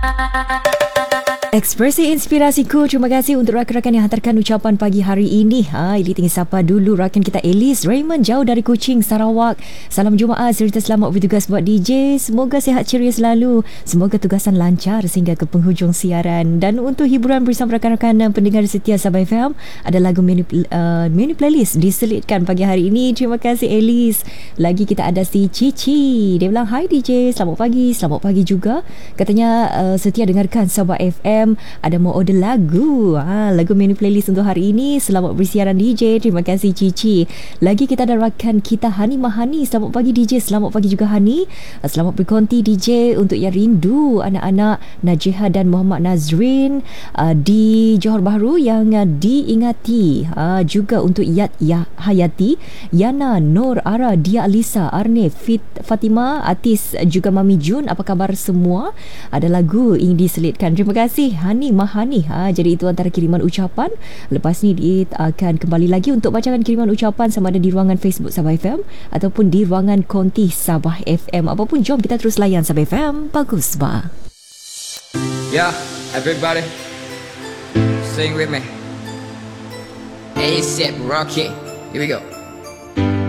Ekspresi inspirasiku. Terima kasih untuk rakan-rakan yang hantarkan ucapan pagi hari ini. Ini tinggi sapa dulu rakan kita Elise Raymond jauh dari Kuching, Sarawak. Salam Jumaat serta selamat bertugas buat DJ. Semoga sihat ceria selalu. Semoga tugasan lancar sehingga ke penghujung siaran. Dan untuk hiburan bersama rakan-rakan pendengar setia Sabah FM, ada lagu mini playlist diselitkan pagi hari ini. Terima kasih Elise. Lagi kita ada si Cici. Dia bilang, "Hai DJ, selamat pagi." Selamat pagi juga. Katanya setia dengarkan Sabah FM. Ada mau order lagu lagu mini playlist untuk hari ini. Selamat bersiaran DJ. Terima kasih Cici. Lagi kita ada rakan kita Hani Mahani. Selamat pagi DJ. Selamat pagi juga Hani. Selamat berkonti DJ untuk yang rindu anak-anak Najihah dan Muhammad Nazrin di Johor Bahru yang diingati. Juga untuk Yat Hayati, Yana, Nur, Ara, Dia, Alisa, Arne, Fatima, Atis, juga Mami Jun. Apa khabar semua? Ada lagu yang diselitkan. Terima kasih Hani Mahani. Jadi itu antara kiriman ucapan. Lepas ni dia akan kembali lagi untuk bacakan kiriman ucapan sama ada di ruangan Facebook Sabah FM ataupun di ruangan konti Sabah FM. Apapun, jom kita terus layan Sabah FM. Bagus bah. Yeah, everybody sing with me. A$AP Rocky. Here we go.